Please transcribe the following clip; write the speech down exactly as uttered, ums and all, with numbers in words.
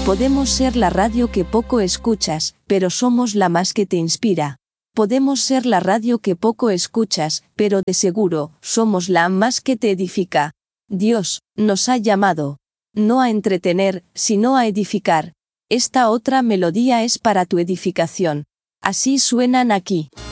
Podemos ser la radio que poco escuchas, pero somos la más que te inspira. Podemos ser la radio que poco escuchas, pero de seguro, somos la más que te edifica. Dios nos ha llamado, no a entretener, sino a edificar. Esta otra melodía es para tu edificación. Así suenan aquí.